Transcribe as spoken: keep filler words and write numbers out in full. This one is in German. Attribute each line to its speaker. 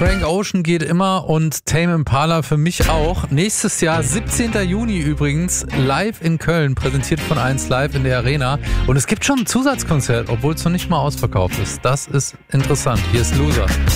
Speaker 1: Frank Ocean geht immer und Tame Impala für mich auch. Nächstes Jahr, siebzehnten Juni übrigens, live in Köln, präsentiert von eins Live in der Arena. Und es gibt schon ein Zusatzkonzert, obwohl es noch nicht mal ausverkauft ist. Das ist interessant. Hier ist Loser.